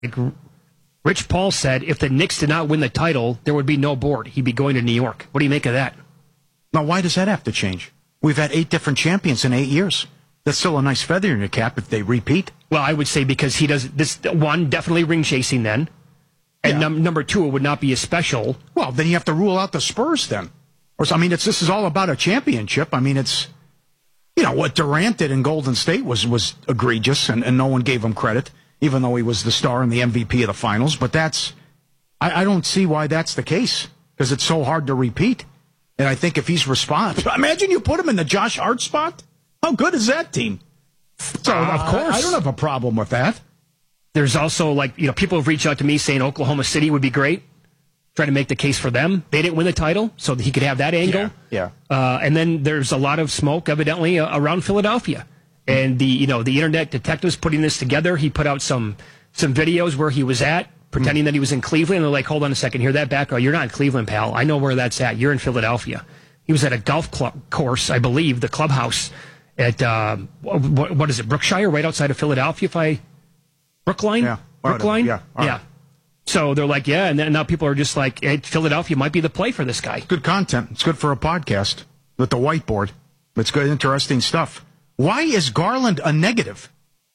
Rich Paul said if the Knicks did not win the title, there would be no board. He'd be going to New York. What do you make of that? Now, why does that have to change? We've had 8 different champions in 8 years. That's still a nice feather in your cap if they repeat. Well, I would say because he does this, one, definitely ring chasing then. And number 2, it would not be as special. Well, then you have to rule out the Spurs then. I mean, this is all about a championship. I mean, it's, what Durant did in Golden State was egregious, and no one gave him credit, even though he was the star and the MVP of the finals. But I don't see why that's the case, because it's so hard to repeat. And I think if he's responsible, imagine you put him in the Josh Hart spot. How good is that team? So, of course. I don't have a problem with that. There's also, people have reached out to me saying Oklahoma City would be great, trying to make the case for them. They didn't win the title, so he could have that angle. Yeah. And then there's a lot of smoke, evidently, around Philadelphia. And the internet detectives putting this together, he put out some videos where he was at, pretending that he was in Cleveland. And they're like, hold on a second, hear that back? Oh, you're not in Cleveland, pal. I know where that's at. You're in Philadelphia. He was at a golf course, I believe, the clubhouse at, what is it, Brookshire, right outside of Philadelphia, Brookline? Yeah. Brookline? Yeah. Yeah. So they're like, and then now people are just like, hey, Philadelphia might be the play for this guy. Good content. It's good for a podcast with the whiteboard. It's good, interesting stuff. Why is Garland a negative?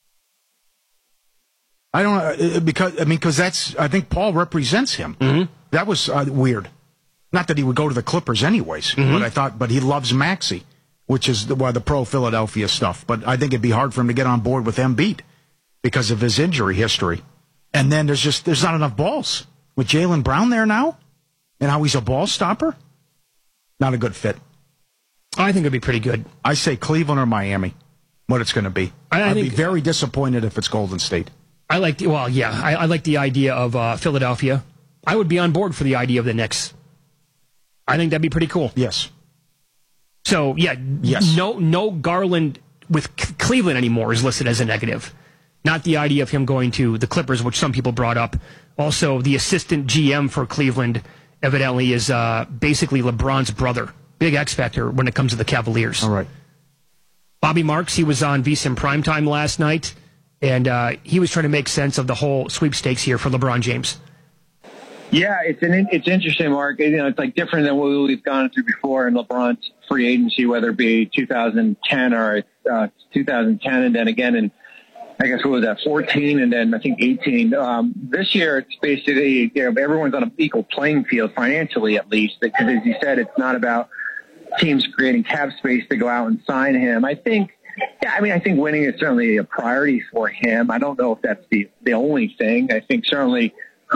I don't know, because I think Paul represents him. Mm-hmm. That was weird. Not that he would go to the Clippers anyways, but he loves Maxey, which is the pro-Philadelphia stuff. But I think it'd be hard for him to get on board with Embiid because of his injury history. And then there's not enough balls. With Jaylen Brown there now, and how he's a ball stopper, not a good fit. I think it'd be pretty good. I say Cleveland or Miami, what it's going to be. I'd be very disappointed if it's Golden State. I like the idea of Philadelphia. I would be on board for the idea of the Knicks. I think that'd be pretty cool. Yes. So, yes. No Garland with Cleveland anymore is listed as a negative. Not the idea of him going to the Clippers, which some people brought up. Also, the assistant GM for Cleveland evidently is basically LeBron's brother. Big X factor when it comes to the Cavaliers. All right. Bobby Marks, he was on VSiN Primetime last night, and he was trying to make sense of the whole sweepstakes here for LeBron James. Yeah, it's interesting, Mark. It's like different than what we've gone through before in LeBron's free agency, whether it be 2010 or 2010, and then again in, I guess, what was that, 14, and then I think 18. This year, it's basically, everyone's on an equal playing field financially, at least, because as you said, it's not about teams creating cap space to go out and sign him. I think winning is certainly a priority for him. I don't know if that's the only thing. I think certainly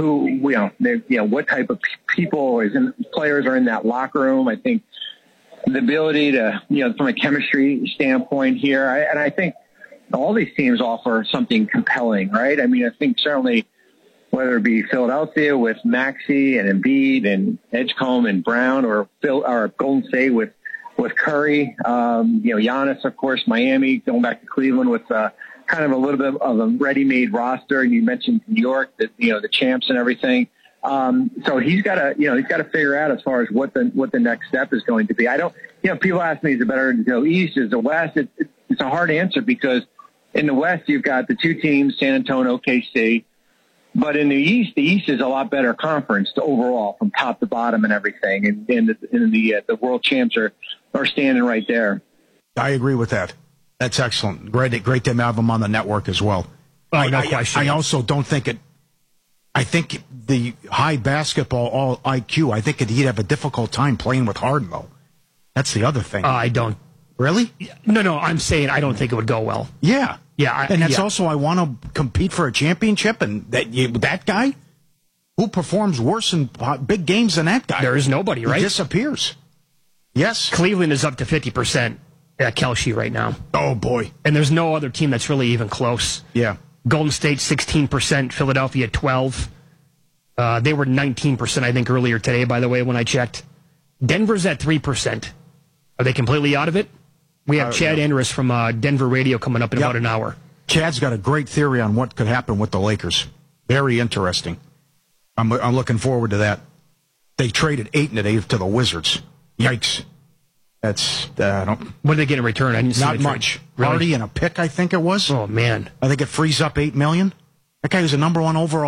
what type of players are in that locker room. I think the ability to, from a chemistry standpoint here, I think all these teams offer something compelling, right? I mean, I think certainly whether it be Philadelphia with Maxey and Embiid and Edgecombe and Brown, or Golden State with Curry, Giannis, of course, Miami, going back to Cleveland with kind of a little bit of a ready-made roster. And you mentioned New York, the champs and everything. So he's got to figure out as far as what the next step is going to be. People ask me, is it better to go east, is it west? It's a hard answer because in the West, you've got the two teams, San Antonio, OKC. But in the East is a lot better conference overall from top to bottom and everything. And the world champs are standing right there. I agree with that. That's excellent. Great to have them on the network as well. No question. I also don't think it. I think the high basketball IQ, I think he'd have a difficult time playing with Harden, though. That's the other thing. I don't. Really? No, I'm saying I don't think it would go well. Yeah. Yeah. And that's also, I want to compete for a championship, and that guy who performs worse in big games than that guy. There is nobody, right? He disappears. Yes. Cleveland is up to 50% at Kelce right now. Oh, boy. And there's no other team that's really even close. Yeah. Golden State, 16%. Philadelphia, 12%. They were 19%, I think, earlier today, by the way, when I checked. Denver's at 3%. Are they completely out of it? We have Chad Andrus from Denver Radio coming up in about an hour. Chad's got a great theory on what could happen with the Lakers. Very interesting. I'm looking forward to that. They traded 8 today to the Wizards. Yikes. That's what did they get in return? I didn't see not much. Really? Hardy and a pick, I think it was. Oh man! I think it frees up $8 million. That guy was a number 1 overall